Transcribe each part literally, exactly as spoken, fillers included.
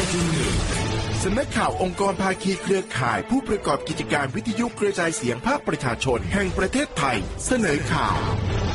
สำนักข่าวองค์กรภาคีเครือข่ายผู้ประกอบกิจการวิทยุกระจายเสียงภาคประชาชนแห่งประเทศไทยเสนอข่าว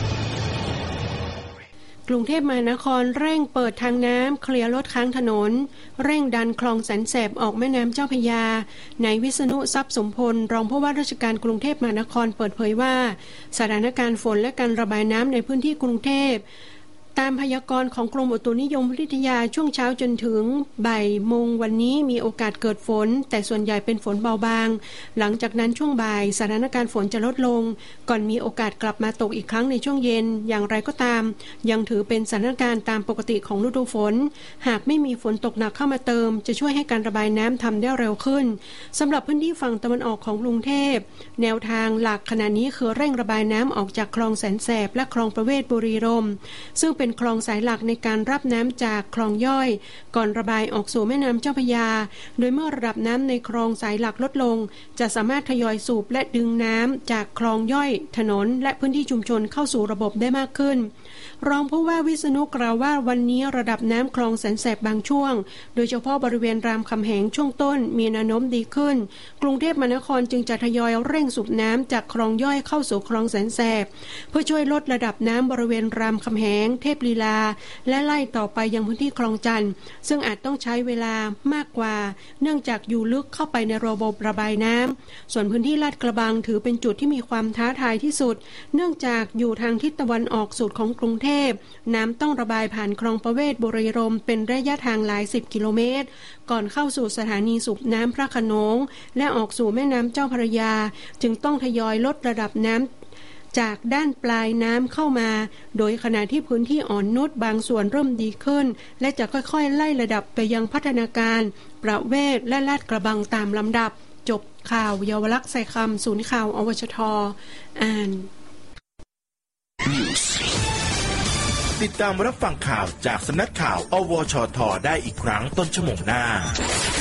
กรุงเทพมหานครเร่งเปิดทางน้ำเคลียร์รถค้างถนนเร่งดันคลองแสนแสบออกแม่น้ำเจ้าพระยานายวิษณุทรัพย์สมพลรองผู้ว่าราชการกรุงเทพมหานครเปิดเผยว่าสถานการณ์ฝนและการระบายน้ำในพื้นที่กรุงเทพตามพยากรณ์ของกรมอุตุนิยมวิทยาช่วงเช้าจนถึงบ่ายโมงวันนี้มีโอกาสเกิดฝนแต่ส่วนใหญ่เป็นฝนเบาบางหลังจากนั้นช่วงบ่ายสถานการณ์ฝนจะลดลงก่อนมีโอกาสกลับมาตกอีกครั้งในช่วงเย็นอย่างไรก็ตามยังถือเป็นสถานการณ์ตามปกติของฤดูฝนหากไม่มีฝนตกหนักเข้ามาเติมจะช่วยให้การระบายน้ำทำได้เร็วขึ้นสำหรับพื้นที่ฝั่งตะวันออกของกรุงเทพแนวทางหลักขณะนี้คือเร่งระบายน้ำออกจากคลองแสนแสบและคลองประเวศบุรีรมย์ซึ่งเป็นคลองสายหลักในการรับน้ำจากคลองย่อยก่อนระบายออกสู่แม่น้ำเจ้าพระยาโดยเมื่อระดับน้ำในคลองสายหลักลดลงจะสามารถทยอยสูบและดึงน้ำจากคลองย่อยถนนและพื้นที่ชุมชนเข้าสู่ระบบได้มากขึ้นรองผู้ว่าวิษณุกล่าวว่าวันนี้ระดับน้ำคลองแสนแสบบางช่วงโดยเฉพาะบริเวณรามคำแหงช่วงต้นมีแนวโน้มดีขึ้นกรุงเทพมหานครจึงจะทยอยเร่งสูบน้ำจากคลองย่อยเข้าสู่คลองแสนแสบเพื่อช่วยลดระดับน้ำบริเวณรามคำแหงเทพลีลาและไล่ต่อไปยังพื้นที่คลองจันทร์ซึ่งอาจต้องใช้เวลามากกว่าเนื่องจากอยู่ลึกเข้าไปในระบบระบายน้ำส่วนพื้นที่ลาดกระบังถือเป็นจุดที่มีความท้าทายที่สุดเนื่องจากอยู่ทางทิศตะวันออกสุดของกรุงเทพน้ำต้องระบายผ่านคลองประเวศบุรีรมย์เป็นระยะทางหลายสิบกิโลเมตรก่อนเข้าสู่สถานีสูบน้ำพระโขนงและออกสู่แม่น้ำเจ้าพระยาจึงต้องทยอยลดระดับน้ำจากด้านปลายน้ำเข้ามาโดยขณะที่พื้นที่อ่อนนุชบางส่วนเริ่มดีขึ้นและจะค่อยๆไล่ระดับไปยังพัฒนาการประเวศและลาดกระบังตามลำดับจบข่าวเยาวลักษณ์ใส่คำศูนย์ข่าวอวชทอ่านติดตามรับฟังข่าวจากสำนักข่าวอวชทได้อีกครั้งต้นชั่วโมงหน้า